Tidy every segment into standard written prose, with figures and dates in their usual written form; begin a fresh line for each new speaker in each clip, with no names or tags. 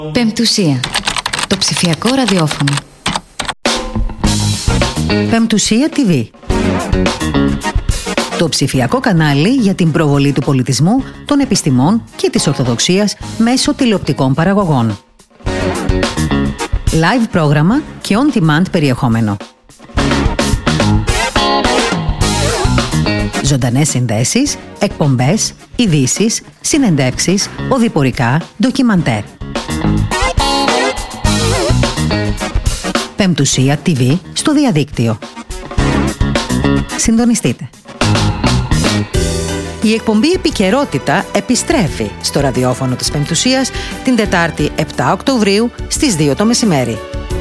Πεμπτουσία. Το ψηφιακό ραδιόφωνο.
Πεμπτουσία TV. Το ψηφιακό κανάλι για την προβολή του πολιτισμού, των επιστημών και της Ορθοδοξίας μέσω τηλεοπτικών παραγωγών. Live πρόγραμμα και on-demand περιεχόμενο. Ζωντανές συνδέσεις, εκπομπές, ειδήσεις, συνεντεύξεις, οδηπορικά, ντοκιμαντέρ. Πεμπτουσία TV στο διαδίκτυο. Συντονιστείτε. Η εκπομπή Επικαιρότητα επιστρέφει στο ραδιόφωνο της Πεμπτουσίας την Τετάρτη 7 Οκτωβρίου στις 2 το μεσημέρι.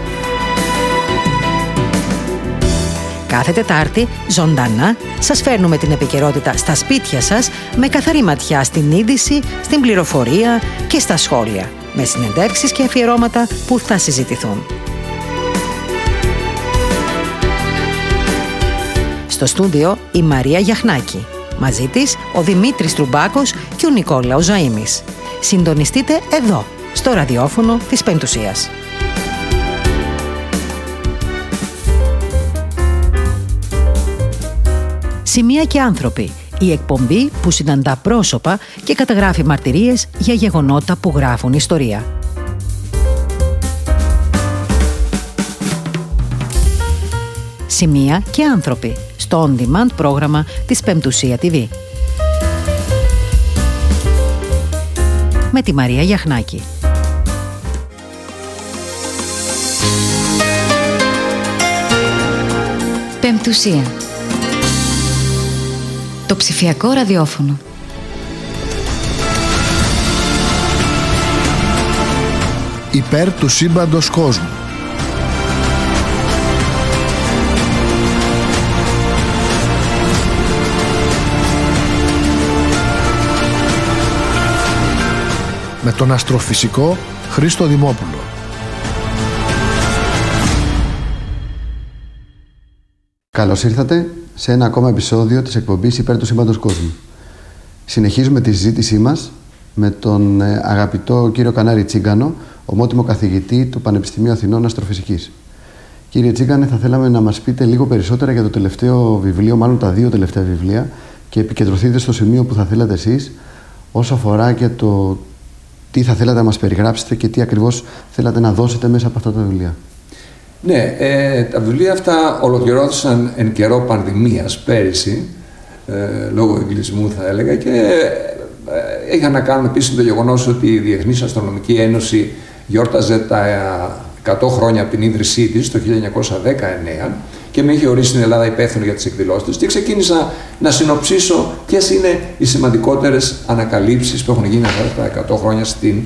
Κάθε Τετάρτη, ζωντανά, σας φέρνουμε την επικαιρότητα στα σπίτια σας με καθαρή ματιά στην είδηση, στην πληροφορία και στα σχόλια, με συνεντεύξεις και αφιερώματα που θα συζητηθούν. Στο στούντιο η Μαρία Γιαχνάκη. Μαζί της ο Δημήτρης Τρουμπάκος και ο Νικόλαος Ζαΐμης. Συντονιστείτε εδώ, στο ραδιόφωνο της Πεμπτουσίας. Σημεία και άνθρωποι. Η εκπομπή που συναντά πρόσωπα και καταγράφει μαρτυρίες για γεγονότα που γράφουν ιστορία. Σημεία και άνθρωποι. Στο on-demand πρόγραμμα της Πεμπτουσία TV. Με τη Μαρία Γιαχνάκη.
Πεμπτουσία. Το ψηφιακό ραδιόφωνο.
Υπέρ του σύμπαντος κόσμου. Με τον αστροφυσικό Χρήστο Δημόπουλο.
Καλώς ήρθατε σε ένα ακόμα επεισόδιο της εκπομπής Υπέρ του σύμπαντος κόσμου. Συνεχίζουμε τη συζήτησή μας με τον αγαπητό κύριο Κανάρη Τσίγκανο, ομότιμο καθηγητή του Πανεπιστημίου Αθηνών Αστροφυσικής. Κύριε Τσίγκανε, θα θέλαμε να μας πείτε λίγο περισσότερα για το τελευταίο βιβλίο, μάλλον τα δύο τελευταία βιβλία, και επικεντρωθείτε στο σημείο που θα θέλατε εσείς, όσο αφορά και το τι θα θέλατε να μας περιγράψετε και τι ακριβώς θέλατε να δώσετε μέσα από αυτά τα βιβλία.
Ναι, τα βιβλία αυτά ολοκληρώθησαν εν καιρό πανδημίας πέρυσι, λόγω εγκλισμού θα έλεγα, και είχαν να κάνουν επίσης με το γεγονός ότι η Διεθνής Αστρονομική Ένωση γιόρταζε τα 100 χρόνια από την ίδρυσή της το 1919 και με είχε ορίσει στην Ελλάδα υπεύθυνο για τις εκδηλώσεις της, και ξεκίνησα να συνοψίσω ποιες είναι οι σημαντικότερες ανακαλύψεις που έχουν γίνει αυτά τα 100 χρόνια στην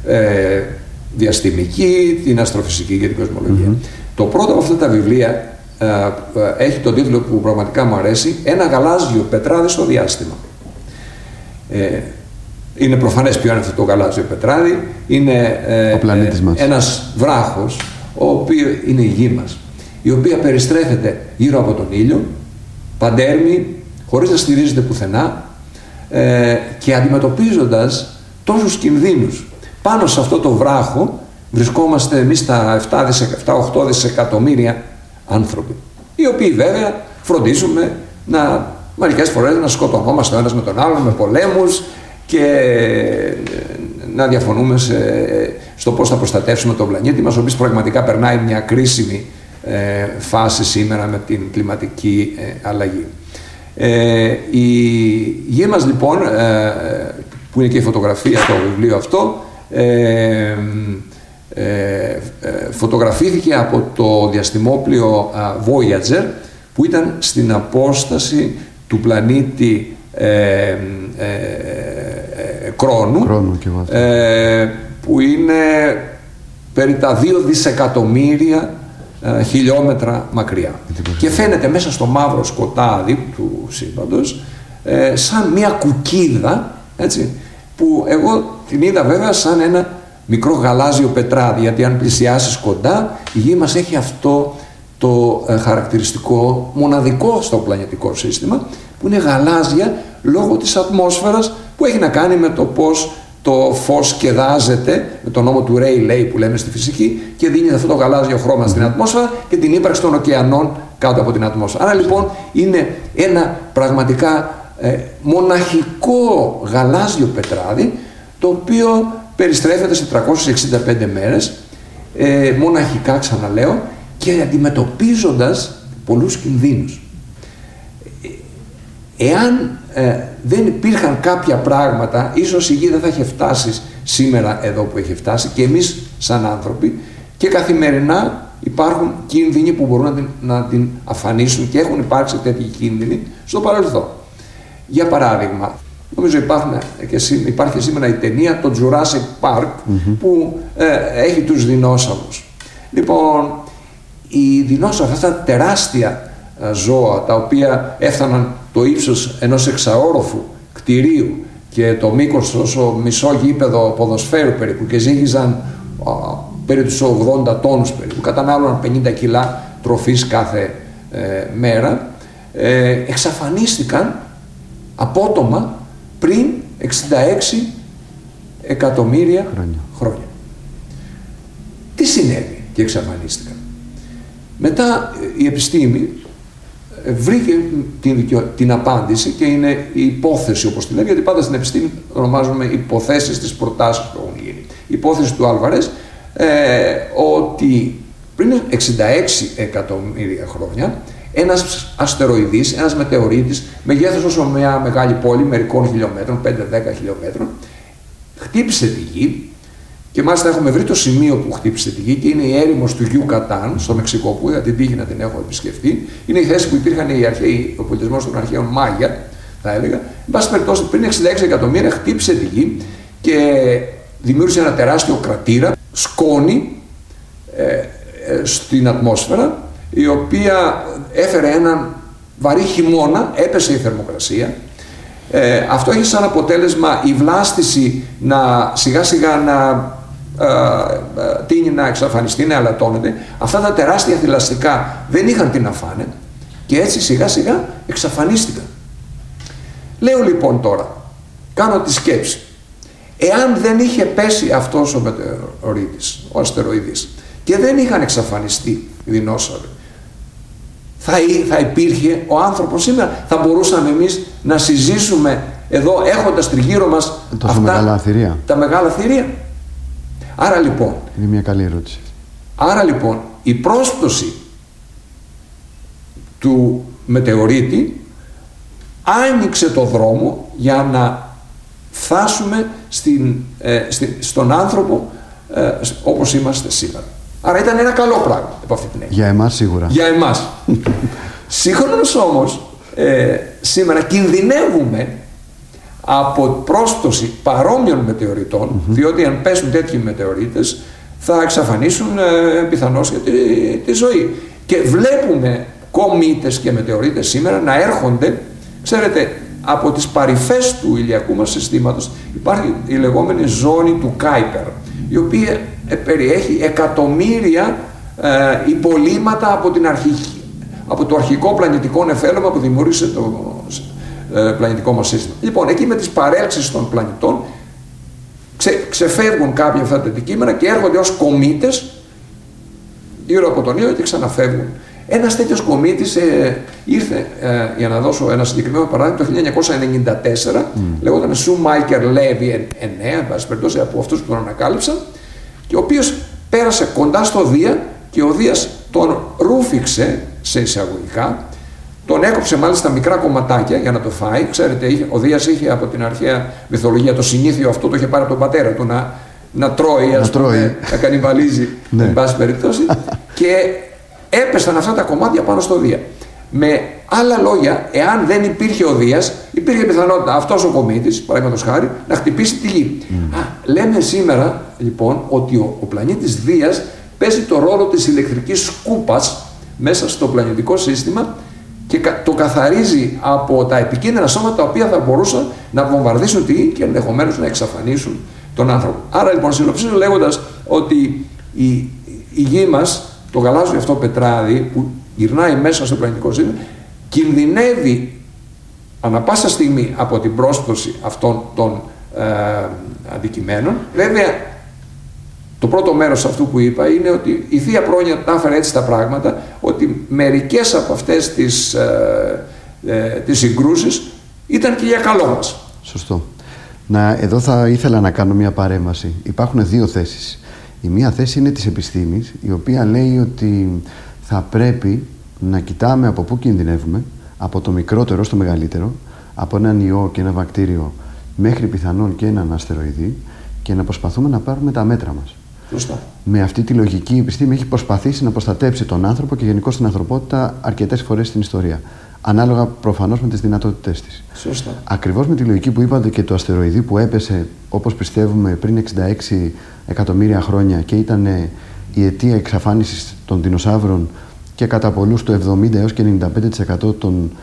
διαστημική, την αστροφυσική και την κοσμολογία. Το πρώτο από αυτά τα βιβλία έχει τον τίτλο που πραγματικά μου αρέσει, «Ένα γαλάζιο πετράδι στο διάστημα». Είναι προφανές ποιο είναι αυτό το γαλάζιο πετράδι. Είναι ένας βράχος, ο οποίος είναι η γη μας, η οποία περιστρέφεται γύρω από τον ήλιο, παντέρμη, χωρίς να στηρίζεται πουθενά, και αντιμετωπίζοντας τόσους κινδύνους. Πάνω σε αυτό το βράχο βρισκόμαστε εμείς τα 7-8 δισεκατομμύρια άνθρωποι, οι οποίοι βέβαια φροντίζουμε μερικές φορές να σκοτωνόμαστε ο ένας με τον άλλον, με πολέμους, και να διαφωνούμε στο πώς θα προστατεύσουμε τον πλανήτη μας, ο οποίος πραγματικά περνάει μια κρίσιμη φάση σήμερα με την κλιματική αλλαγή. Η γη μας λοιπόν, που είναι και η φωτογραφία στο βιβλίο αυτό, φωτογραφήθηκε από το διαστημόπλοιο Voyager, που ήταν στην απόσταση του πλανήτη Κρόνου, που είναι περί τα 2 δισεκατομμύρια χιλιόμετρα μακριά, και φαίνεται μέσα στο μαύρο σκοτάδι του σύμπαντος σαν μια κουκίδα, έτσι, που εγώ την είδα βέβαια σαν ένα μικρό γαλάζιο πετράδι, γιατί αν πλησιάσεις κοντά, η γη μας έχει αυτό το χαρακτηριστικό μοναδικό στο πλανητικό σύστημα, που είναι γαλάζια λόγω της ατμόσφαιρας, που έχει να κάνει με το πώς το φως σκεδάζεται με τον νόμο του Rayleigh που λέμε στη φυσική και δίνει αυτό το γαλάζιο χρώμα στην ατμόσφαιρα και την ύπαρξη των ωκεανών κάτω από την ατμόσφαιρα. Άρα λοιπόν είναι ένα πραγματικά μοναχικό γαλάζιο πετράδι, το οποίο περιστρέφεται σε 365 μέρες, μοναχικά ξαναλέω, και αντιμετωπίζοντας πολλούς κινδύνους. Εάν δεν υπήρχαν κάποια πράγματα, ίσως η γη δεν θα είχε φτάσει σήμερα εδώ που έχει φτάσει, και εμείς σαν άνθρωποι, και καθημερινά υπάρχουν κίνδυνοι που μπορούν να την αφανίσουν, και έχουν υπάρξει τέτοιοι κίνδυνοι στο παρελθόν. Για παράδειγμα, νομίζω υπάρχει σήμερα η ταινία το Jurassic Park, που έχει τους δεινόσαυρους. Λοιπόν, οι δεινόσαυροι, αυτά τα τεράστια ζώα, τα οποία έφταναν το ύψος ενός εξαόροφου κτηρίου και το μήκος όσο μισό γήπεδο ποδοσφαίρου περίπου, και ζύγιζαν περίπου τους 80 τόνους περίπου, κατανάλωναν 50 κιλά τροφής κάθε μέρα, εξαφανίστηκαν απότομα πριν 66 εκατομμύρια χρόνια. Τι συνέβη και εξαφανίστηκαν? Μετά η επιστήμη βρήκε την απάντηση, και είναι η υπόθεση, όπως τη λέμε, γιατί πάντα στην επιστήμη ονομάζουμε υποθέσεις τις προτάσεις που έχουν γίνει. Η υπόθεση του Άλβαρες, ότι πριν 66 εκατομμύρια χρόνια ένας αστεροειδής, ένας μετεωρίτης μεγέθους όσο μια μεγάλη πόλη μερικών χιλιόμετρων, 5-10 χιλιόμετρων, χτύπησε τη γη. Και μάλιστα έχουμε βρει το σημείο που χτύπησε τη γη, και είναι η έρημος του Γιουκατάν στο Μεξικό, που είχα την τύχη να την έχω επισκεφτεί. Είναι η θέση που υπήρχαν ο πολιτισμός των αρχαίων Μάγια, θα έλεγα. Εν πάση περιπτώσει, πριν 66 εκατομμύρια χτύπησε τη γη και δημιούργησε ένα τεράστιο κρατήρα, σκόνη στην ατμόσφαιρα, η οποία έφερε έναν βαρύ χειμώνα, έπεσε η θερμοκρασία. Αυτό έχει σαν αποτέλεσμα η βλάστηση να σιγά σιγά να τείνει να εξαφανιστεί, να αλατώνεται. Αυτά τα τεράστια θηλαστικά δεν είχαν τι να φάνε, και έτσι σιγά σιγά εξαφανίστηκαν. Λέω λοιπόν τώρα, κάνω τη σκέψη, εάν δεν είχε πέσει αυτός ο μετεωρίτης, ο αστεροειδής, και δεν είχαν εξαφανιστεί οι δεινόσαυροι, θα υπήρχε ο άνθρωπος σήμερα? Θα μπορούσαμε εμείς να συζήσουμε εδώ έχοντας τριγύρω μας τα μεγάλα θηρία? Άρα λοιπόν,
είναι μια καλή ερώτηση.
Άρα λοιπόν η πρόσπτωση του μετεωρίτη άνοιξε το δρόμο για να φτάσουμε στον άνθρωπο όπως είμαστε σήμερα. Άρα ήταν ένα καλό πράγμα από αυτή την έννοια.
Για εμάς σίγουρα.
Για εμάς. Συγχρόνως όμως, σήμερα κινδυνεύουμε από πρόσπτωση παρόμοιων μετεωριτών, διότι αν πέσουν τέτοιοι μετεωρίτες θα εξαφανίσουν πιθανώς και τη ζωή. Και βλέπουμε κομήτες και μετεωρίτες σήμερα να έρχονται, ξέρετε, από τις παρυφές του ηλιακού μας συστήματος. Υπάρχει η λεγόμενη ζώνη του Κάιπερ, η οποία περιέχει εκατομμύρια υπολείμματα από το αρχικό πλανητικό νεφέλωμα που δημιούργησε το πλανητικό μας σύστημα. Λοιπόν, εκεί με τις παρέλξεις των πλανητών ξεφεύγουν κάποια αυτά τα αντικείμενα και έρχονται ως κομήτες γύρω από τον ήλιο και ξαναφεύγουν. Ένας τέτοιος κομήτης ήρθε, για να δώσω ένα συγκεκριμένο παράδειγμα, το 1994, λεγόταν Shoemaker-Levy 9, εν πάση περιπτώσει, από αυτούς που τον ανακάλυψαν, και ο οποίος πέρασε κοντά στο Δία και ο Δίας τον ρούφηξε σε εισαγωγικά, τον έκοψε μάλιστα μικρά κομματάκια για να το φάει. Ξέρετε, ο Δίας είχε από την αρχαία μυθολογία το συνήθειο αυτό, το είχε πάρει από τον πατέρα του να τρώει, να κανιβαλίζει, εν πάση περιπτώσει, και έπεσαν αυτά τα κομμάτια πάνω στο Δία. Με άλλα λόγια, εάν δεν υπήρχε ο Δίας, υπήρχε πιθανότητα αυτός ο κομήτης, παραδείγματος χάρη, να χτυπήσει τη γη. Λέμε σήμερα λοιπόν ότι ο πλανήτης Δίας παίζει το ρόλο της ηλεκτρικής σκούπας μέσα στο πλανητικό σύστημα και το καθαρίζει από τα επικίνδυνα σώματα τα οποία θα μπορούσαν να βομβαρδίσουν τη γη και ενδεχομένως να εξαφανίσουν τον άνθρωπο. Άρα λοιπόν συνοψίζω λέγοντας ότι η γη μας, το γαλάζιο αυτό πετράδι που γυρνάει μέσα στο πλανητικό σύστημα, κινδυνεύει ανα πάσα στιγμή από την πρόσπτωση αυτών των αντικειμένων. Βέβαια, το πρώτο μέρος αυτού που είπα είναι ότι η Θεία Πρόνοια τα έφερε έτσι τα πράγματα, ότι μερικές από αυτές τις συγκρούσεις ήταν και για καλό μας.
Σωστό. Εδώ θα ήθελα να κάνω μια παρέμβαση. Υπάρχουν δύο θέσεις. Η μία θέση είναι της επιστήμης, η οποία λέει ότι θα πρέπει να κοιτάμε από πού κινδυνεύουμε, από το μικρότερο στο μεγαλύτερο, από έναν ιό και ένα βακτήριο μέχρι πιθανόν και έναν αστεροειδή, και να προσπαθούμε να πάρουμε τα μέτρα μας.
Σωστά.
Με αυτή τη λογική η επιστήμη έχει προσπαθήσει να προστατέψει τον άνθρωπο και γενικώς την ανθρωπότητα αρκετές φορές στην ιστορία. Ανάλογα προφανώς με τις δυνατότητές της.
Σωστά.
Ακριβώς με τη λογική που είπατε, και το αστεροειδή που έπεσε, όπως πιστεύουμε, πριν 66 εκατομμύρια χρόνια και ήταν η αιτία εξαφάνισης των δεινοσαύρων και κατά πολλούς το 70 έως και 95%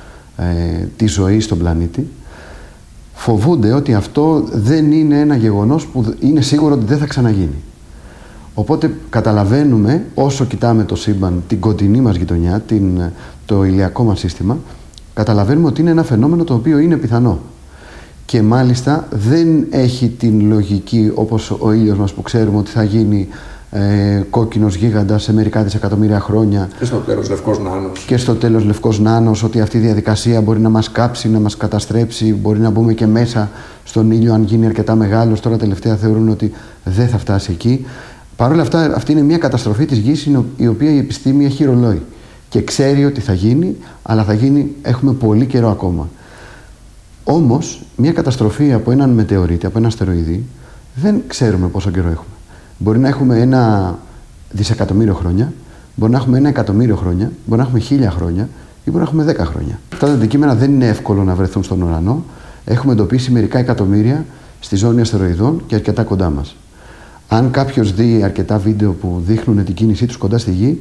της ζωής στον πλανήτη, φοβούνται ότι αυτό δεν είναι ένα γεγονός που είναι σίγουρο ότι δεν θα ξαναγίνει. Οπότε καταλαβαίνουμε, όσο κοιτάμε το σύμπαν, την κοντινή μας γειτονιά, το ηλιακό μας σύστημα, καταλαβαίνουμε ότι είναι ένα φαινόμενο το οποίο είναι πιθανό. Και μάλιστα δεν έχει την λογική όπως ο ήλιος μας, που ξέρουμε ότι θα γίνει κόκκινος γίγαντας σε μερικά δισεκατομμύρια χρόνια.
Και στο τέλος λευκός νάνος.
Και στο τέλος λευκός νάνος, ότι αυτή η διαδικασία μπορεί να μας κάψει, να μας καταστρέψει, μπορεί να μπούμε και μέσα στον ήλιο αν γίνει αρκετά μεγάλος. Τώρα τελευταία θεωρούν ότι δεν θα φτάσει εκεί. Παρ' όλα αυτά, αυτή είναι μια καταστροφή της Γης, η οποία η επιστήμη έχει ρολόι και ξέρει ότι θα γίνει, αλλά θα γίνει, έχουμε πολύ καιρό ακόμα. Όμως, μια καταστροφή από έναν μετεωρίτη, από ένα αστεροειδή, δεν ξέρουμε πόσο καιρό έχουμε. Μπορεί να έχουμε 1 δισεκατομμύριο χρόνια, μπορεί να έχουμε 1 εκατομμύριο χρόνια, μπορεί να έχουμε 1000 χρόνια ή μπορεί να έχουμε 10 χρόνια. Αυτά τα αντικείμενα δεν είναι εύκολο να βρεθούν στον ουρανό. Έχουμε εντοπίσει μερικά εκατομμύρια στη ζώνη αστεροειδών και αρκετά κοντά μας. Αν κάποιος δει αρκετά βίντεο που δείχνουν την κίνησή τους κοντά στη Γη,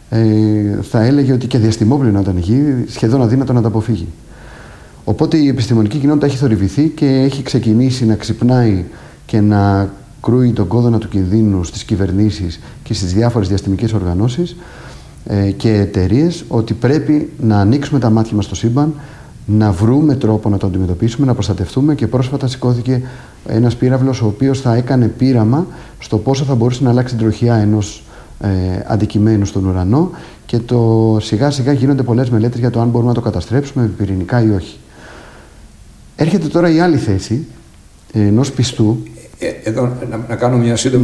θα έλεγε ότι και διαστημόπλοιο όταν η Γη, σχεδόν αδύνατο να τα αποφύγει. Οπότε η επιστημονική κοινότητα έχει θορυβηθεί και έχει ξεκινήσει να ξυπνάει και να κρούει τον κόδωνα του κινδύνου στις κυβερνήσεις και στις διάφορες διαστημικές οργανώσεις και εταιρείες, ότι πρέπει να ανοίξουμε τα μάτια μας στο σύμπαν, να βρούμε τρόπο να το αντιμετωπίσουμε, να προστατευτούμε. Και πρόσφατα σηκώθηκε ένας πύραυλος ο οποίος θα έκανε πείραμα στο πόσο θα μπορούσε να αλλάξει την τροχιά ενός αντικειμένου στον ουρανό, και σιγά σιγά γίνονται πολλές μελέτες για το αν μπορούμε να το καταστρέψουμε πυρηνικά ή όχι. Έρχεται τώρα η άλλη θέση ενός πιστού.
Εδώ να κάνω μια σύντομη,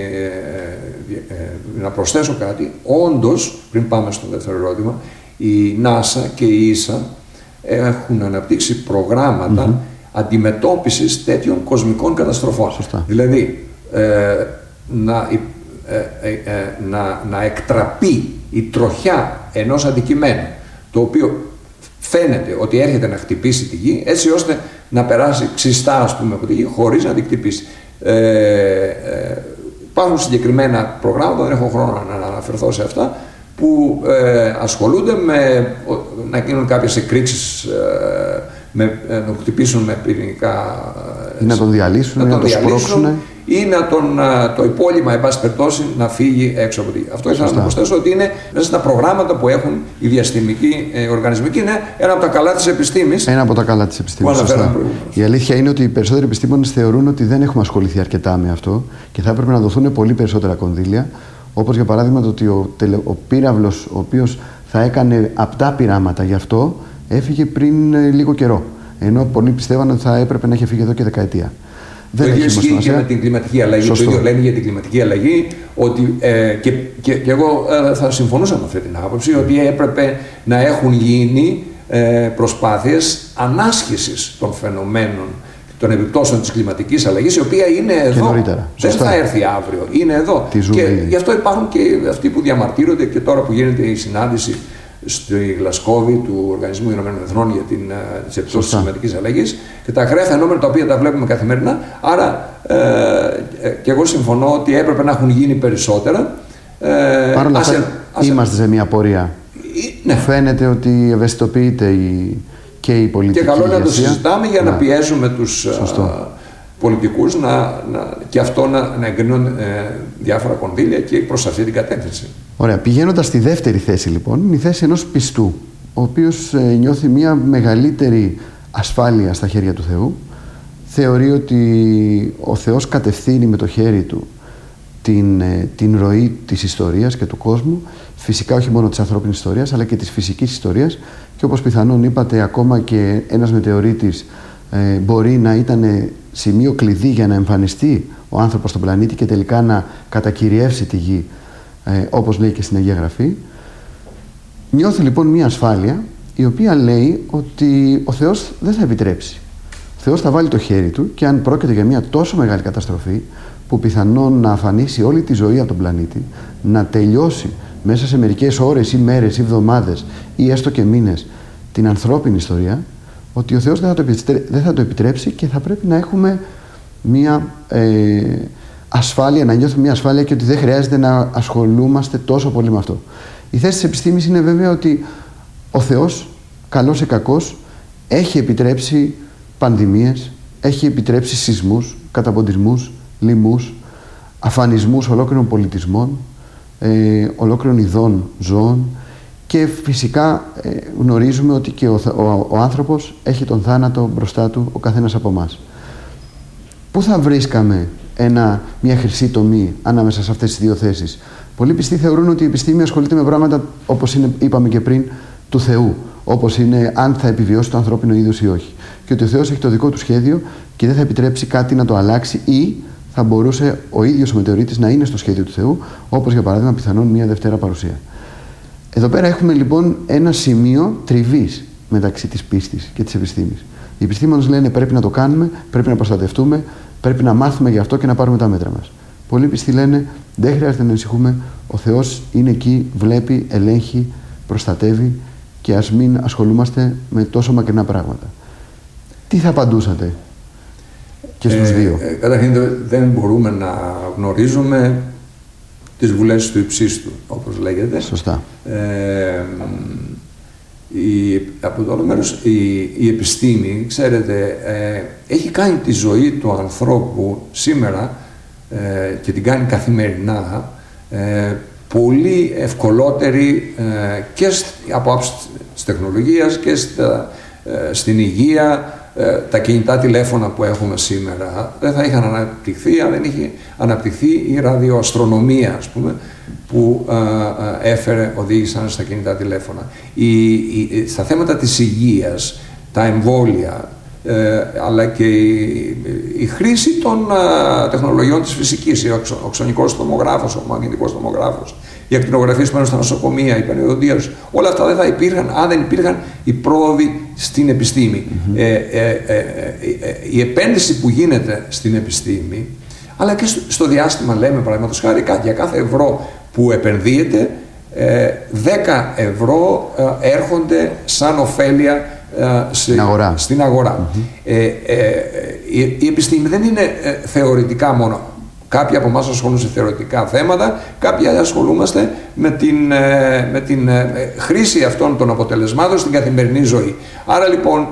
να προσθέσω κάτι. Όντως, πριν πάμε στο δεύτερο ερώτημα, η NASA και η ESA έχουν αναπτύξει προγράμματα αντιμετώπισης τέτοιων κοσμικών καταστροφών.
Σωστά.
Δηλαδή, να εκτραπεί η τροχιά ενός αντικειμένου, το οποίο φαίνεται ότι έρχεται να χτυπήσει τη Γη, έτσι ώστε να περάσει ξιστά, ας πούμε, από τη Γη, χωρίς να την χτυπήσει. Υπάρχουν συγκεκριμένα προγράμματα, δεν έχω χρόνο να αναφερθώ σε αυτά, που ασχολούνται με να γίνουν κάποιες εκρήξεις, να τον χτυπήσουν με πυρηνικά,
ή να τον διαλύσουν, ή να τον σπρώξουν,
ή να το υπόλοιπα, εν πάση περιπτώσει, να φύγει έξω από τη Γη. Αυτό ήθελα να προσθέσω, ότι είναι μέσα στα προγράμματα που έχουν οι διαστημικοί οργανισμοί, και είναι ένα από τα καλά της επιστήμης.
Ένα από τα καλά της επιστήμης. Η αλήθεια είναι ότι οι περισσότεροι επιστήμονες θεωρούν ότι δεν έχουμε ασχοληθεί αρκετά με αυτό και θα έπρεπε να δοθούν πολύ περισσότερα κονδύλια. Όπως για παράδειγμα το ότι ο πύραυλος, ο οποίος θα έκανε απτά πειράματα γι' αυτό, έφυγε πριν λίγο καιρό. Ενώ πολλοί πιστεύαν ότι θα έπρεπε να είχε φύγει εδώ και δεκαετία.
Το ίδιο ισχύει και με την κλιματική αλλαγή. Το ίδιο λένε για την κλιματική αλλαγή, ότι, και εγώ θα συμφωνούσα με αυτή την άποψη, ότι έπρεπε να έχουν γίνει προσπάθειες ανάσχεσης των φαινομένων, των επιπτώσεων της κλιματικής αλλαγής, η οποία είναι εδώ. Δεν θα έρθει αύριο, είναι εδώ. Και γι' αυτό υπάρχουν και αυτοί που διαμαρτύρονται, και τώρα που γίνεται η συνάντηση στη Γλασκόβη του Οργανισμού Ηνωμένων Εθνών για τις επιπτώσεις της κλιματικής αλλαγής, και τα ακραία φαινόμενα τα οποία τα βλέπουμε καθημερινά. Άρα και εγώ συμφωνώ ότι έπρεπε να έχουν γίνει περισσότερα.
Παρ' όλα αυτά είμαστε σε μια πορεία.
Ναι.
Φαίνεται ότι ευαισθητοποιείται και η πολιτική
ηγεσία. Και καλό
ηγεσία.
να το συζητάμε για να πιέζουμε τους πολιτικούς και αυτό να εγκρίνουν διάφορα κονδύλια και προς αυτή την κατεύθυνση.
Ωραία. Πηγαίνοντας στη δεύτερη θέση, λοιπόν, είναι η θέση ενός πιστού, ο οποίος νιώθει μια μεγαλύτερη ασφάλεια στα χέρια του Θεού, θεωρεί ότι ο Θεός κατευθύνει με το χέρι του την ροή της ιστορίας και του κόσμου, φυσικά όχι μόνο της ανθρώπινης ιστορίας αλλά και της φυσικής ιστορίας, και όπως πιθανόν είπατε, ακόμα και ένας μετεωρίτης μπορεί να ήταν σημείο κλειδί για να εμφανιστεί ο άνθρωπος στον πλανήτη και τελικά να κατακυριεύσει τη γη, όπως λέει και στην Αγία Γραφή. Νιώθει λοιπόν μια ασφάλεια η οποία λέει ότι ο Θεός δεν θα επιτρέψει. Ο Θεός θα βάλει το χέρι του, και αν πρόκειται για μια τόσο μεγάλη καταστροφή που πιθανόν να αφανίσει όλη τη ζωή από τον πλανήτη, να τελειώσει μέσα σε μερικές ώρες ή μέρες ή εβδομάδες ή έστω και μήνες την ανθρώπινη ιστορία, ότι ο Θεός δεν θα το επιτρέψει και θα πρέπει να έχουμε μια ασφάλεια, να νιώθουμε μια ασφάλεια και ότι δεν χρειάζεται να ασχολούμαστε τόσο πολύ με αυτό. Η θέση της επιστήμης είναι βέβαια ότι ο Θεός, καλός ή κακός, έχει επιτρέψει πανδημίες, έχει επιτρέψει σεισμούς, καταποντισμούς, λοιμούς, αφανισμούς ολόκληρων πολιτισμών, ολόκληρων ειδών ζώων, και φυσικά γνωρίζουμε ότι και ο άνθρωπος έχει τον θάνατο μπροστά του, ο καθένας από εμάς. Πού θα βρίσκαμε μια χρυσή τομή ανάμεσα σε αυτές τις δύο θέσεις? Πολλοί πιστοί θεωρούν ότι η επιστήμη ασχολείται με πράγματα, όπως είπαμε και πριν, του Θεού, όπως είναι αν θα επιβιώσει το ανθρώπινο είδος ή όχι, και ότι ο Θεός έχει το δικό του σχέδιο και δεν θα επιτρέψει κάτι να το αλλάξει, ή θα μπορούσε ο ίδιος ο μετεωρίτης να είναι στο σχέδιο του Θεού, όπως για παράδειγμα πιθανόν μια Δευτέρα Παρουσία. Εδώ πέρα έχουμε λοιπόν ένα σημείο τριβής μεταξύ της πίστης και της επιστήμης. Οι επιστήμονες λένε πρέπει να το κάνουμε, πρέπει να προστατευτούμε, πρέπει να μάθουμε γι' αυτό και να πάρουμε τα μέτρα μας. Πολλοί πιστοί λένε δεν χρειάζεται να ανησυχούμε, ο Θεός είναι εκεί, βλέπει, ελέγχει, προστατεύει, και ας μην ασχολούμαστε με τόσο μακρινά πράγματα. Τι θα απαντούσατε και στους δύο?
Καταρχήν δεν μπορούμε να γνωρίζουμε τις βουλές του υψίστου, όπως λέγεται.
Σωστά.
Από το άλλο μέρος, η επιστήμη, ξέρετε, έχει κάνει τη ζωή του ανθρώπου σήμερα και την κάνει καθημερινά πολύ ευκολότερη και από άψη της τεχνολογίας και στην υγεία. Τα κινητά τηλέφωνα που έχουμε σήμερα δεν θα είχαν αναπτυχθεί αν δεν είχε αναπτυχθεί η ραδιοαστρονομία, ας πούμε, που οδήγησαν στα κινητά τηλέφωνα. Στα θέματα της υγείας, τα εμβόλια, αλλά και η χρήση των τεχνολογιών της φυσικής, ο ξωνικός τομογράφος, ο μαγνητικός τομογράφος, οι ακτινογραφίες πάνω στα νοσοκομεία, η πανιοδοντίαση, όλα αυτά δεν θα υπήρχαν αν δεν υπήρχαν οι πρόοδοι στην επιστήμη. Η επένδυση που γίνεται στην επιστήμη, αλλά και στο διάστημα, λέμε παραδείγματος χάρη, για κάθε ευρώ που επενδύεται, 10 ευρώ έρχονται σαν ωφέλεια στην αγορά. Η επιστήμη δεν είναι θεωρητικά μόνο. Κάποιοι από εμάς ασχολούνται σε θεωρητικά θέματα, κάποιοι ασχολούμαστε με την χρήση αυτών των αποτελεσμάτων στην καθημερινή ζωή. Άρα λοιπόν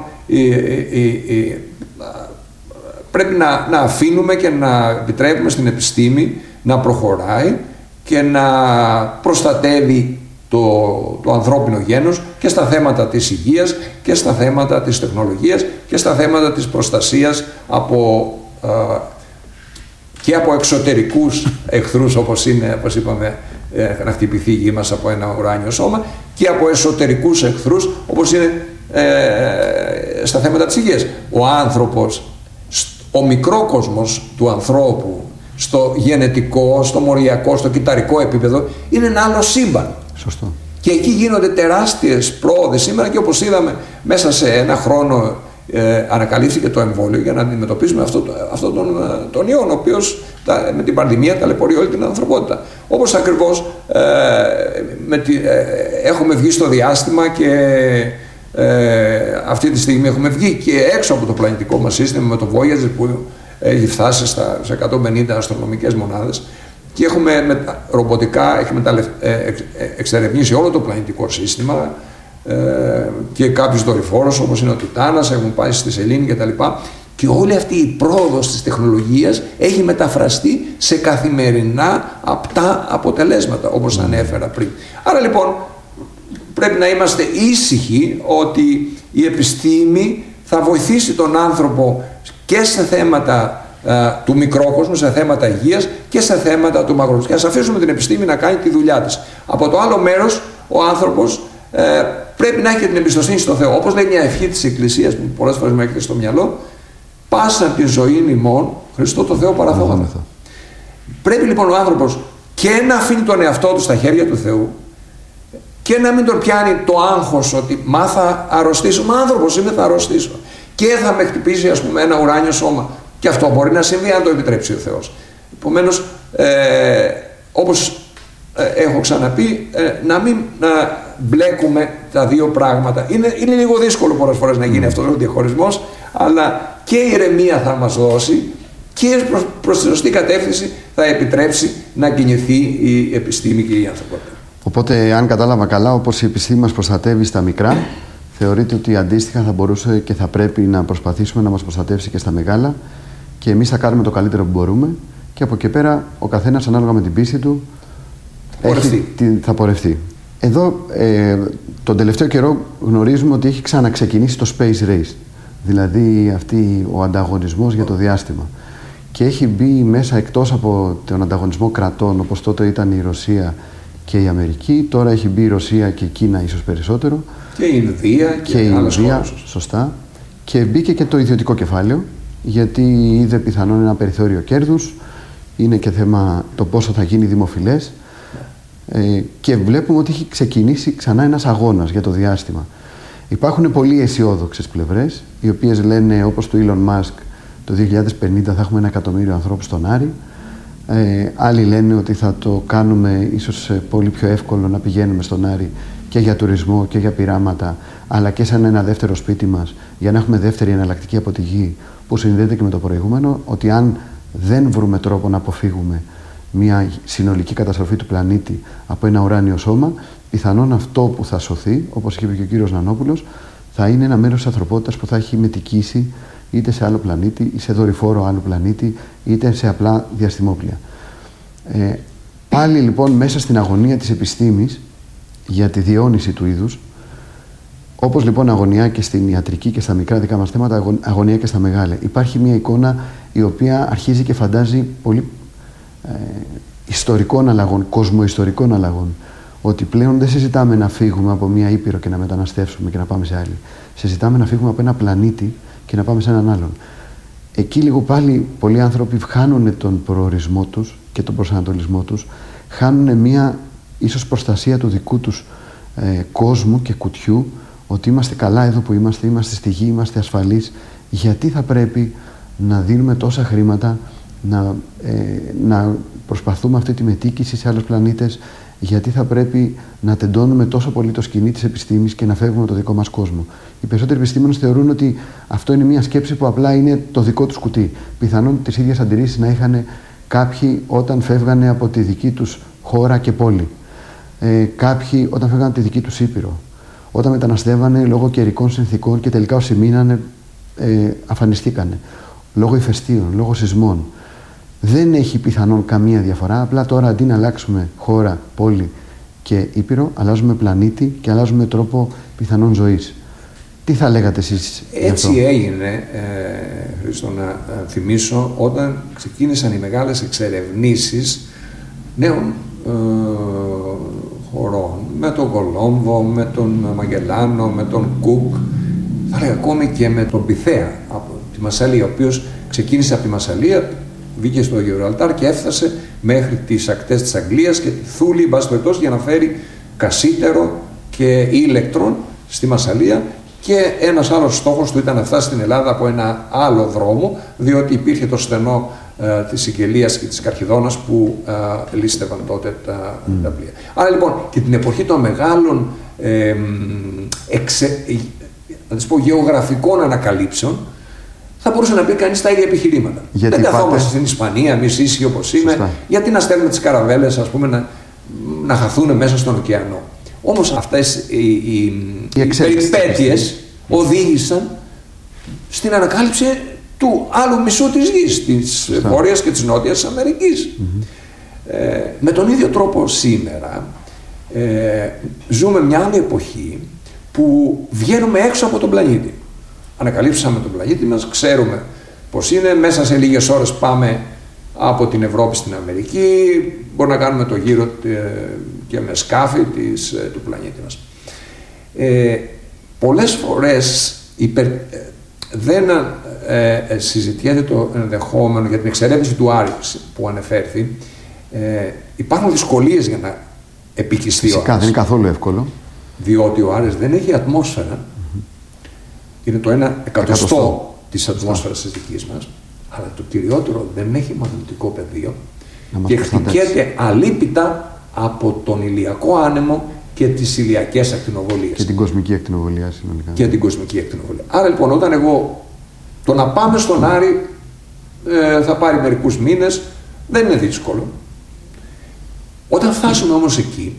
πρέπει να αφήνουμε και να επιτρέπουμε στην επιστήμη να προχωράει και να προστατεύει το ανθρώπινο γένος και στα θέματα της υγείας και στα θέματα της τεχνολογίας και στα θέματα της προστασίας και από εξωτερικούς εχθρούς, όπως είπαμε, να χτυπηθεί η γη μας από ένα ουράνιο σώμα, και από εσωτερικούς εχθρούς, όπως είναι στα θέματα της υγείας. Ο άνθρωπος, ο μικρόκοσμος του ανθρώπου, στο γενετικό, στο μοριακό, στο κυταρικό επίπεδο, είναι ένα άλλο σύμπαν.
Σωστό. Και
εκεί γίνονται τεράστιες πρόοδες σήμερα, και όπως είδαμε, μέσα σε ένα χρόνο ανακαλύφθηκε το εμβόλιο για να αντιμετωπίσουμε αυτό τον ιό, ο οποίος με την πανδημία ταλαιπωρεί όλη την ανθρωπότητα. Όπως ακριβώς έχουμε βγει στο διάστημα και αυτή τη στιγμή έχουμε βγει και έξω από το πλανητικό μας σύστημα με το Voyager, που έχει φτάσει σε 150 αστρονομικές μονάδες, και ρομποτικά έχουμε εξερευνήσει όλο το πλανητικό σύστημα, και κάποιους δορυφόρους όπως είναι ο Τιτάνας, έχουν πάει στη Σελήνη κτλ. Και όλη αυτή η πρόοδος της τεχνολογίας έχει μεταφραστεί σε καθημερινά απτά αποτελέσματα, όπως ανέφερα πριν. Άρα λοιπόν πρέπει να είμαστε ήσυχοι ότι η επιστήμη θα βοηθήσει τον άνθρωπο και σε θέματα του μικρόκοσμου, σε θέματα υγείας και σε θέματα του μακρόκοσμου. Και ας αφήσουμε την επιστήμη να κάνει τη δουλειά της. Από το άλλο μέρος, ο άνθρωπος πρέπει να έχει την εμπιστοσύνη στο Θεό. Όπως λέει μια ευχή της Εκκλησίας που πολλές φορές με έρχεται στο μυαλό, πάσα τη ζωή ημών Χριστό το Θεό παραθόμεθα. Πρέπει λοιπόν ο άνθρωπος και να αφήνει τον εαυτό του στα χέρια του Θεού και να μην τον πιάνει το άγχος ότι θα αρρωστήσω. Μα άνθρωπος είμαι, θα αρρωστήσω. Και θα με χτυπήσει, ας πούμε, ένα ουράνιο σώμα. Και αυτό μπορεί να συμβεί αν το επιτρέψει ο Θεός. Επομένως, όπως έχω ξαναπεί, να μην μπλέκουμε τα δύο πράγματα. Είναι λίγο δύσκολο πολλές φορές να γίνει αυτός ο διαχωρισμός, αλλά και η ηρεμία θα μας δώσει και προς τη σωστή κατεύθυνση θα επιτρέψει να κινηθεί η επιστήμη και η ανθρωπότητα.
Οπότε, αν κατάλαβα καλά, όπως η επιστήμη μας προστατεύει στα μικρά, θεωρείται ότι αντίστοιχα θα μπορούσε και θα πρέπει να προσπαθήσουμε να μας προστατεύσει και στα μεγάλα, και εμείς θα κάνουμε το καλύτερο που μπορούμε, και από εκεί πέρα ο καθένας ανάλογα με την πίστη του θα πορευτεί. Εδώ τον τελευταίο καιρό γνωρίζουμε ότι έχει ξαναξεκινήσει το Space Race, δηλαδή ο ανταγωνισμός για το διάστημα, και έχει μπει μέσα, εκτός από τον ανταγωνισμό κρατών όπως τότε ήταν η Ρωσία και η Αμερική, τώρα έχει μπει η Ρωσία και η Κίνα ίσως περισσότερο,
και η Ινδία
και η Ινδία, σωστά, και μπήκε και το ιδιωτικό κεφάλαιο, γιατί είδε πιθανόν ένα περιθώριο κέρδους, είναι και θέμα το πόσο θα γίνει δημοφιλές, και βλέπουμε ότι έχει ξεκινήσει ξανά ένας αγώνας για το διάστημα. Υπάρχουν πολύ αισιόδοξες πλευρές, οι οποίες λένε, όπως του Elon Musk, το 2050 θα έχουμε 1 εκατομμύριο ανθρώπους στον Άρη. Άλλοι λένε ότι θα το κάνουμε ίσως πολύ πιο εύκολο να πηγαίνουμε στον Άρη και για τουρισμό και για πειράματα, αλλά και σαν ένα δεύτερο σπίτι μας, για να έχουμε δεύτερη εναλλακτική από τη γη, που συνδέεται και με το προηγούμενο, ότι αν δεν βρούμε τρόπο να αποφύγουμε μια συνολική καταστροφή του πλανήτη από ένα ουράνιο σώμα, πιθανόν αυτό που θα σωθεί, όπως είπε και ο κύριος Νανόπουλος, θα είναι ένα μέρος της ανθρωπότητας που θα έχει μετικήσει είτε σε άλλο πλανήτη, ή σε δορυφόρο άλλου πλανήτη, είτε σε απλά διαστημόπλια. Πάλι λοιπόν μέσα στην αγωνία της επιστήμης για τη διαιώνιση του είδους, όπως λοιπόν αγωνιά και στην ιατρική και στα μικρά δικά μας θέματα, αγωνιά και στα μεγάλα, υπάρχει μια εικόνα η οποία αρχίζει και φαντάζει πολύ ιστορικών αλλαγών, κοσμοϊστορικών αλλαγών. Ότι πλέον δεν συζητάμε να φύγουμε από μια ήπειρο και να μεταναστεύσουμε και να πάμε σε άλλη. Συζητάμε να φύγουμε από ένα πλανήτη και να πάμε σε έναν άλλον. Εκεί λίγο πάλι πολλοί άνθρωποι χάνουν τον προορισμό τους και τον προσανατολισμό τους, χάνουν μια ίσως προστασία του δικού τους κόσμου και κουτιού, ότι είμαστε καλά εδώ που είμαστε, είμαστε στη γη, είμαστε ασφαλείς. Γιατί θα πρέπει να δίνουμε τόσα χρήματα, να προσπαθούμε αυτή τη μετοίκηση σε άλλους πλανήτες, γιατί θα πρέπει να τεντώνουμε τόσο πολύ το σκηνή της επιστήμης και να φεύγουμε από το δικό μας κόσμο. Οι περισσότεροι επιστήμονες θεωρούν ότι αυτό είναι μια σκέψη που απλά είναι το δικό τους κουτί. Πιθανόν τις ίδιες αντιρρήσεις να είχαν κάποιοι όταν φεύγανε από τη δική τους χώρα και πόλη. Κάποιοι όταν φεύγανε από τη δική τους ήπειρο. Όταν μεταναστεύανε λόγω καιρικών συνθήκων και τελικά όσοι μείνανε αφανιστήκανε. Λόγω ηφαιστείων, λόγω σεισμών. Δεν έχει πιθανόν καμία διαφορά. Απλά τώρα αντί να αλλάξουμε χώρα, πόλη και ήπειρο, αλλάζουμε πλανήτη και αλλάζουμε τρόπο πιθανόν ζωής. Τι θα λέγατε εσείς γι' αυτό?
Έτσι έγινε, Χρήστο, να θυμίσω, όταν ξεκίνησαν οι μεγάλες εξερευνήσεις νέων χωρών, με τον Κολόμβο, με τον Μαγκελάνο, με τον Κουκ, θα λέγα ακόμη και με τον Πυθέα από τη Μασσαλία, ο οποίος ξεκίνησε από τη Μασσαλία, βγήκε στο Γιβραλτάρ και έφτασε μέχρι τις ακτές της Αγγλίας και τη Θούλη, για να φέρει κασίτερο και ήλεκτρον στη Μασσαλία, και ένας άλλος στόχος του ήταν να φτάσει στην Ελλάδα από ένα άλλο δρόμο, διότι υπήρχε το στενό της Σικελίας και της Καρχιδόνας που λύστευαν τότε τα πλοία. Άρα λοιπόν και την εποχή των μεγάλων γεωγραφικών ανακαλύψεων θα μπορούσε να πει κανείς τα ίδια επιχειρήματα.
Γιατί
δεν καθόμαστε στην Ισπανία, εμείς ίσχυοι όπως είμαι, γιατί να στέλνουμε τις καραβέλες, ας πούμε, να χαθούν μέσα στον ωκεανό. Όμως αυτές οι περιπέτειες οδήγησαν στην ανακάλυψη του άλλου μισού της γης, της Βόρειας και της Νότιας Αμερικής. Με τον ίδιο τρόπο σήμερα ζούμε μια άλλη εποχή που βγαίνουμε έξω από τον πλανήτη. Ανακαλύψαμε τον πλανήτη μας, ξέρουμε πώς είναι. Μέσα σε λίγες ώρες πάμε από την Ευρώπη στην Αμερική, μπορεί να κάνουμε το γύρο και με σκάφη του πλανήτη μας. Πολλές φορές δεν συζητιέται το ενδεχόμενο για την εξερεύνηση του Άρη που ανεφέρθη. Υπάρχουν δυσκολίες για να επικιστεί ο Άρης.
Δεν είναι καθόλου εύκολο.
Διότι ο Άρης δεν έχει ατμόσφαιρα. Είναι το 1/100 της ατμόσφαιρας της δικής μας. Αλλά το κυριότερο, δεν έχει μαγνητικό πεδίο και χτυπιέται αλίπητα από τον ηλιακό άνεμο και τις ηλιακές ακτινοβολίες.
Και την κοσμική ακτινοβολία συνολικά.
Και την κοσμική ακτινοβολία. Άρα λοιπόν, όταν το να πάμε στον Άρη θα πάρει μερικούς μήνες, δεν είναι δύσκολο. Όταν φτάσουμε όμως εκεί,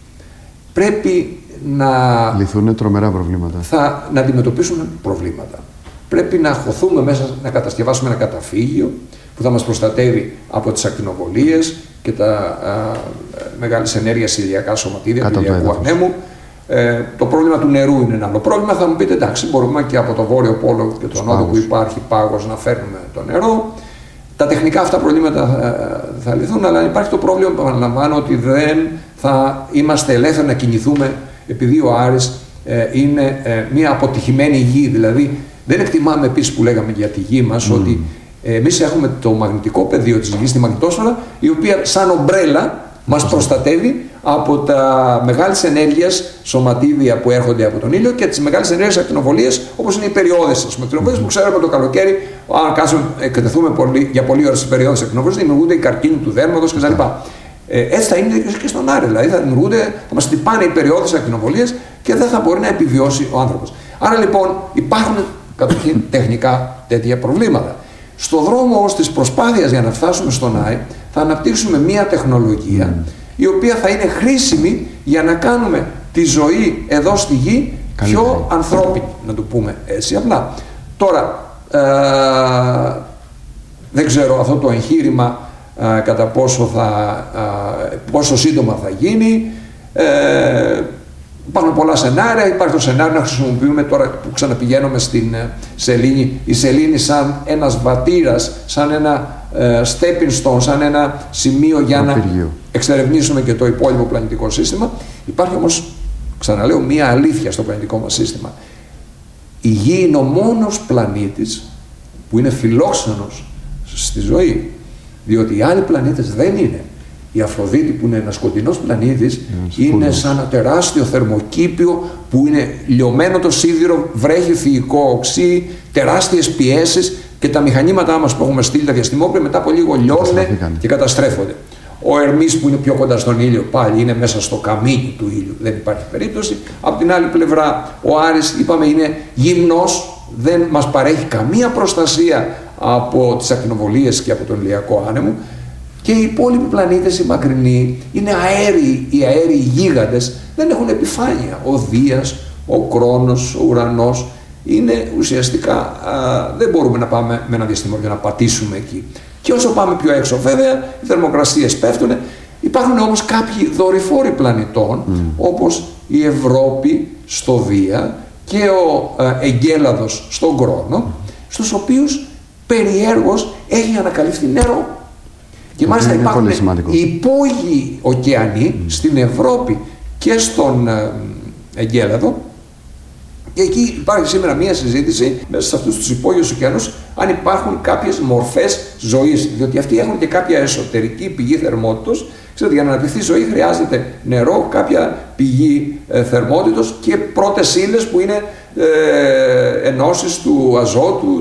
πρέπει να
λυθούν τρομερά προβλήματα.
Να αντιμετωπίσουμε προβλήματα. Πρέπει να χωθούμε μέσα, να κατασκευάσουμε ένα καταφύγιο που θα μας προστατεύει από τις ακτινοβολίες και τα μεγάλης ενέργειας ηλιακά σωματίδια του ηλιακού ανέμου. Το πρόβλημα του νερού είναι ένα άλλο πρόβλημα. Θα μου πείτε, εντάξει, μπορούμε και από το Βόρειο Πόλο και τον Νότο που υπάρχει πάγος να φέρνουμε το νερό. Τα τεχνικά αυτά προβλήματα θα λυθούν, αλλά υπάρχει το πρόβλημα, παραλαμβάνω, ότι δεν θα είμαστε ελεύθεροι να κινηθούμε, επειδή ο Άρης είναι μια αποτυχημένη γη. Δηλαδή, δεν εκτιμάμε επίσης που λέγαμε για τη γη μας ότι εμείς έχουμε το μαγνητικό πεδίο της γης, τη μαγνητόσφαιρα, η οποία σαν ομπρέλα μας προστατεύει από τα μεγάλης ενέργειας σωματίδια που έρχονται από τον ήλιο και τις μεγάλες ενέργειες ακτινοβολίες, όπως είναι οι περιόδες της ακτινοβολίες, που ξέρουμε το καλοκαίρι, αν κάτσουμε, εκτεθούμε για πολλή ώρα στις περιόδες ακτινοβολίες, δημιουργούνται οι καρκίνοι του δέρματος κτλ. Έτσι θα είναι και στον Άρη, δηλαδή θα μας τυπάνε οι περιόδες ακτινοβολίες και δεν θα μπορεί να επιβιώσει ο άνθρωπος. Άρα λοιπόν υπάρχουν καταρχήν τεχνικά τέτοια προβλήματα. Στο δρόμο όμως της προσπάθειας για να φτάσουμε στον Άρη, θα αναπτύξουμε μία τεχνολογία η οποία θα είναι χρήσιμη για να κάνουμε τη ζωή εδώ στη γη πιο ανθρώπινη, να το πούμε έτσι απλά. Τώρα, δεν ξέρω αυτό το εγχείρημα κατά πόσο σύντομα θα γίνει. Υπάρχουν πολλά σενάρια. Υπάρχει το σενάριο να χρησιμοποιούμε, τώρα που ξαναπηγαίνουμε στην σελήνη, η σελήνη σαν ένας βατήρας, σαν ένα stepping stone, σαν ένα σημείο για να εξερευνήσουμε και το υπόλοιπο πλανητικό σύστημα. Υπάρχει όμως, ξαναλέω, μία αλήθεια στο πλανητικό μας σύστημα. Η Γη είναι ο μόνος πλανήτης που είναι φιλόξενος στη ζωή, διότι οι άλλοι πλανήτες δεν είναι. Η Αφροδίτη, που είναι ένας σκοτεινός πλανήτης, είναι σαν ένα τεράστιο θερμοκήπιο που είναι λιωμένο το σίδηρο, βρέχει θηϊκό οξύ, τεράστιες πιέσεις και τα μηχανήματά μας που έχουμε στείλει τα διαστημόπλαια μετά από λίγο λιώνουν και καταστρέφονται. Ο Ερμής, που είναι πιο κοντά στον ήλιο, πάλι είναι μέσα στο καμίνι του ήλιου, δεν υπάρχει περίπτωση. Από την άλλη πλευρά, ο Άρης, είπαμε, είναι γυμνός, δεν μας παρέχει καμία προστασία από τις ακτινοβολίες και από τον ηλιακό άνεμο. Και οι υπόλοιποι πλανήτες, οι μακρινοί, είναι αέριοι, οι αέριοι γίγαντες, δεν έχουν επιφάνεια. Ο Δίας, ο Κρόνος, ο Ουρανός, είναι ουσιαστικά, δεν μπορούμε να πάμε με ένα διαστημόπλαιο να πατήσουμε εκεί. Και όσο πάμε πιο έξω, βέβαια, οι θερμοκρασίες πέφτουν. Υπάρχουν όμως κάποιοι δορυφόροι πλανητών, όπως η Ευρώπη στο Δία και ο Εγκέλαδος στον Κρόνο, στους οποίους περιέργως έχει ανακαλυφθεί νερό. Και μάλιστα υπάρχουν υπόγειοι ωκεανοί στην Ευρώπη και στον Εγκέλαδο. Και εκεί υπάρχει σήμερα μία συζήτηση μέσα σε αυτούς τους υπόγειους ωκεανούς αν υπάρχουν κάποιες μορφές ζωής. Διότι αυτοί έχουν και κάποια εσωτερική πηγή θερμότητος. Ξέρετε, για να αναπτυχθεί η ζωή χρειάζεται νερό, κάποια πηγή θερμότητος και πρώτες ύλες που είναι ενώσεις του αζότου,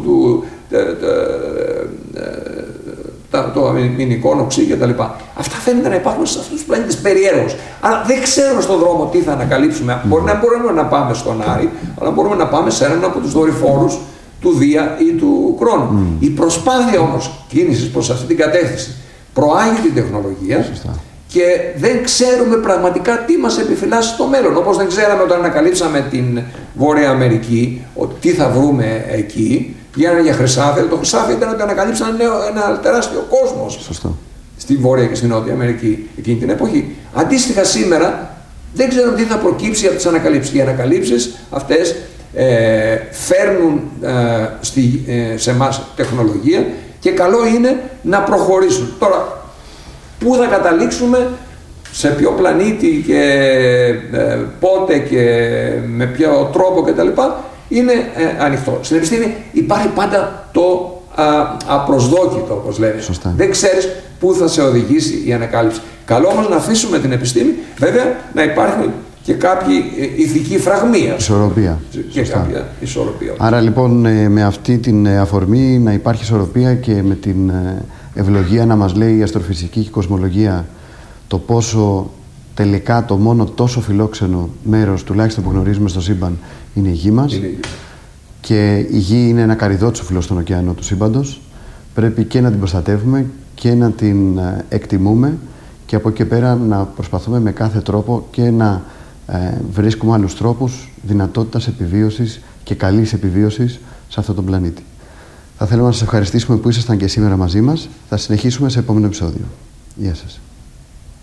το αμινικό οξύ κτλ. Αυτά φαίνεται να υπάρχουν σε αυτούς τους πλανήτες περιέργως. Αλλά δεν ξέρω στον δρόμο τι θα ανακαλύψουμε. Μπορεί να μπορούμε να πάμε στον Άρη, αλλά μπορούμε να πάμε σε έναν από τους δορυφόρους του Δία ή του Κρόνου. Η προσπάθεια όμως κίνησης προς αυτή την κατεύθυνση προάγει την τεχνολογία και δεν ξέρουμε πραγματικά τι μας επιφυλάσσει στο μέλλον. Όπως δεν ξέραμε όταν ανακαλύψαμε την Βόρεια Αμερική, ότι τι θα βρούμε εκεί. Πηγαίνανε για χρυσάφι, αλλά το χρυσάφι ήταν ότι ανακαλύψαν ένα τεράστιο κόσμο στη Βόρεια και στη Νότια Αμερική εκείνη την εποχή. Αντίστοιχα σήμερα δεν ξέρω τι θα προκύψει από τις ανακαλύψεις. Οι ανακαλύψεις αυτές φέρνουν σε εμάς τεχνολογία και καλό είναι να προχωρήσουν. Τώρα, πού θα καταλήξουμε, σε ποιο πλανήτη και πότε και με ποιο τρόπο κτλ. Είναι ανοιχτό. Στην επιστήμη υπάρχει πάντα το απροσδόκητο, όπως λένε.
Σωστά.
Δεν ξέρεις πού θα σε οδηγήσει η ανακάλυψη. Καλό όμως να αφήσουμε την επιστήμη, βέβαια να υπάρχουν και κάποιοι ηθικοί φραγμοί.
Ισορροπία.
Και κάποια ισορροπία.
Άρα λοιπόν με αυτή την αφορμή να υπάρχει ισορροπία και με την ευλογία να μας λέει η αστροφυσική και η κοσμολογία το πόσο τελικά το μόνο τόσο φιλόξενο μέρος τουλάχιστον που γνωρίζουμε στο σύμπαν είναι η Γη μας. Και η Γη είναι ένα καρυδότσοφυλλο στον ωκεανό του σύμπαντος. Πρέπει και να την προστατεύουμε και να την εκτιμούμε και από εκεί πέρα να προσπαθούμε με κάθε τρόπο και να βρίσκουμε άλλους τρόπους δυνατότητας επιβίωσης και καλής επιβίωσης σε αυτόν τον πλανήτη. Θα θέλαμε να σας ευχαριστήσουμε που ήσασταν και σήμερα μαζί μας. Θα συνεχίσουμε σε επόμενο επεισόδιο. Γεια σας.